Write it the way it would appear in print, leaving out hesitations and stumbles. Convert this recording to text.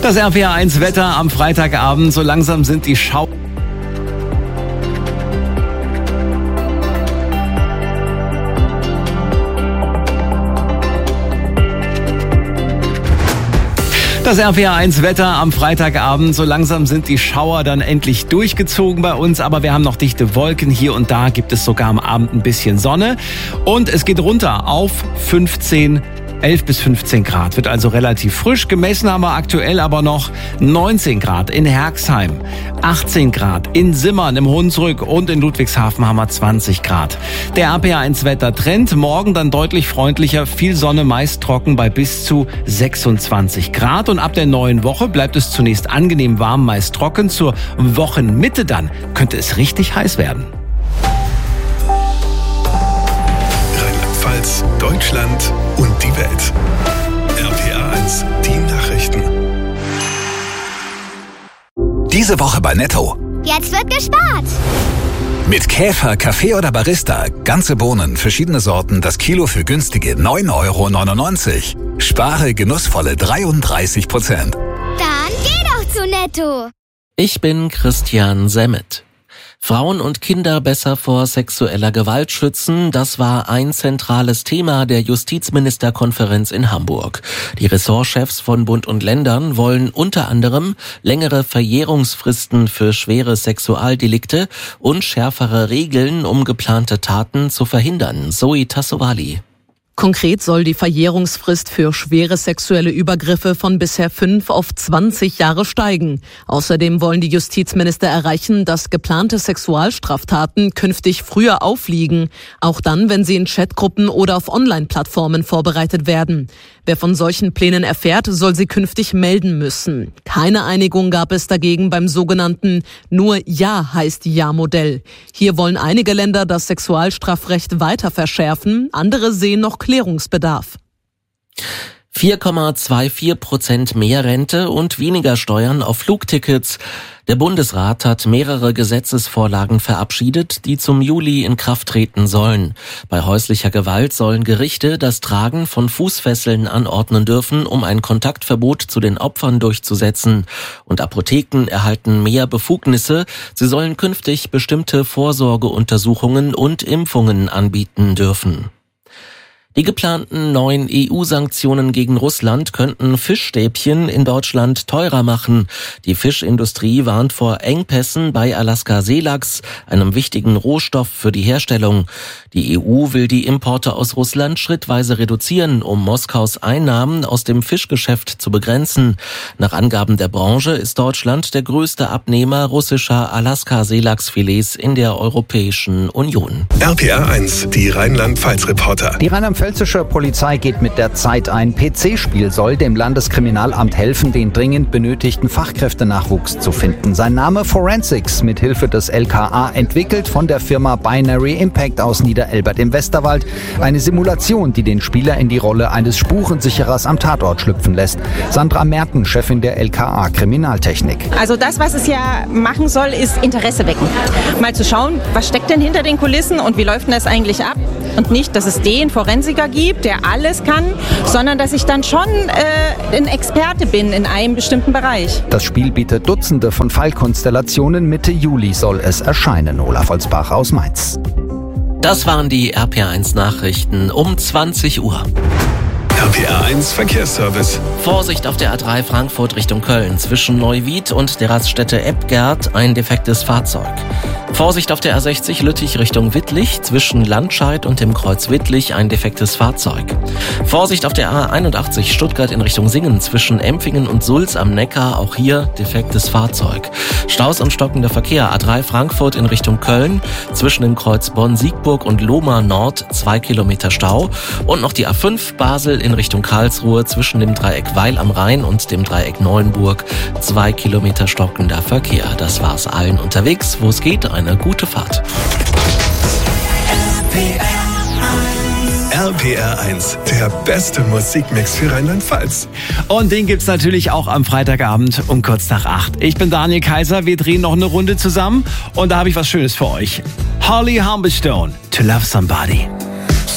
Das RPA1 Wetter am Freitagabend. So langsam sind die Schau... Das RPA1 Wetter am Freitagabend. So langsam sind die Schauer dann endlich durchgezogen bei uns. Aber wir haben noch dichte Wolken. Hier und da gibt es sogar am Abend ein bisschen Sonne. Und es geht runter auf 11 bis 15 Grad. Wird also relativ frisch. Gemessen haben wir aktuell aber noch 19 Grad in Herxheim, 18 Grad in Simmern im Hunsrück und in Ludwigshafen haben wir 20 Grad. Der RPA1 Wettertrend. Morgen dann deutlich freundlicher. Viel Sonne, meist trocken bei bis zu 26 Grad. Und ab der neuen Woche bleibt es zunächst angenehm warm, meist trocken. Zur Wochenmitte dann könnte es richtig heiß werden. Rheinland-Pfalz, Deutschland und die Welt. RPA1, die Nachrichten. Diese Woche bei Netto. Jetzt wird gespart. Mit Käfer, Kaffee oder Barista. Ganze Bohnen, verschiedene Sorten, das Kilo für günstige 9,99 €. Spare genussvolle 33%. Dann geh doch zu Netto. Ich bin Christian Semmet. Frauen und Kinder besser vor sexueller Gewalt schützen, das war ein zentrales Thema der Justizministerkonferenz in Hamburg. Die Ressortchefs von Bund und Ländern wollen unter anderem längere Verjährungsfristen für schwere Sexualdelikte und schärfere Regeln, um geplante Taten zu verhindern. Zoe Tassovali. Konkret soll die Verjährungsfrist für schwere sexuelle Übergriffe von bisher 5 auf 20 Jahre steigen. Außerdem wollen die Justizminister erreichen, dass geplante Sexualstraftaten künftig früher aufliegen, auch dann, wenn sie in Chatgruppen oder auf Online-Plattformen vorbereitet werden. Wer von solchen Plänen erfährt, soll sie künftig melden müssen. Keine Einigung gab es dagegen beim sogenannten Nur Ja heißt Ja-Modell. Hier wollen einige Länder das Sexualstrafrecht weiter verschärfen, andere sehen noch Klärungsbedarf. 4,24% mehr Rente und weniger Steuern auf Flugtickets. Der Bundesrat hat mehrere Gesetzesvorlagen verabschiedet, die zum Juli in Kraft treten sollen. Bei häuslicher Gewalt sollen Gerichte das Tragen von Fußfesseln anordnen dürfen, um ein Kontaktverbot zu den Opfern durchzusetzen. Und Apotheken erhalten mehr Befugnisse. Sie sollen künftig bestimmte Vorsorgeuntersuchungen und Impfungen anbieten dürfen. Die geplanten neuen EU-Sanktionen gegen Russland könnten Fischstäbchen in Deutschland teurer machen. Die Fischindustrie warnt vor Engpässen bei Alaska-Seelachs, einem wichtigen Rohstoff für die Herstellung. Die EU will die Importe aus Russland schrittweise reduzieren, um Moskaus Einnahmen aus dem Fischgeschäft zu begrenzen. Nach Angaben der Branche ist Deutschland der größte Abnehmer russischer Alaska-Seelachsfilets in der Europäischen Union. RPA1, die Rheinland-Pfalz-Reporter. Die rheinland-pfälzische Polizei geht mit der Zeit. Ein PC-Spiel soll dem Landeskriminalamt helfen, den dringend benötigten Fachkräftenachwuchs zu finden. Sein Name Forensics, mit Hilfe des LKA, entwickelt von der Firma Binary Impact aus Niederelbert im Westerwald. Eine Simulation, die den Spieler in die Rolle eines Spurensicherers am Tatort schlüpfen lässt. Sandra Merten, Chefin der LKA Kriminaltechnik. Also das, was es ja machen soll, ist Interesse wecken. Mal zu schauen, was steckt denn hinter den Kulissen und wie läuft denn das eigentlich ab? Und nicht, dass es den Forensiker gibt, der alles kann, sondern dass ich dann schon ein Experte bin in einem bestimmten Bereich. Das Spiel bietet Dutzende von Fallkonstellationen. Mitte Juli soll es erscheinen. Olaf Holzbach aus Mainz. Das waren die RPA1 Nachrichten um 20 Uhr. RPA1 Verkehrsservice. Vorsicht auf der A3 Frankfurt Richtung Köln. Zwischen Neuwied und der Raststätte Ebgerd ein defektes Fahrzeug. Vorsicht auf der A60 Lüttich Richtung Wittlich. Zwischen Landscheid und dem Kreuz Wittlich ein defektes Fahrzeug. Vorsicht auf der A81 Stuttgart in Richtung Singen. Zwischen Empfingen und Sulz am Neckar. Auch hier defektes Fahrzeug. Staus und stockender Verkehr. A3 Frankfurt in Richtung Köln. Zwischen dem Kreuz Bonn-Siegburg und Lohmar Nord 2 Kilometer Stau. Und noch die A5 Basel in Richtung Karlsruhe zwischen dem Dreieck Weil am Rhein und dem Dreieck Neuenburg 2 Kilometer stockender Verkehr. Das war's allen unterwegs, wo es geht. Eine gute Fahrt. RPR1, der beste Musikmix für Rheinland-Pfalz. Und den gibt's natürlich auch am Freitagabend um kurz nach 8. Ich bin Daniel Kaiser, wir drehen noch eine Runde zusammen und da habe ich was Schönes für euch. Holly Humberstone, To Love Somebody.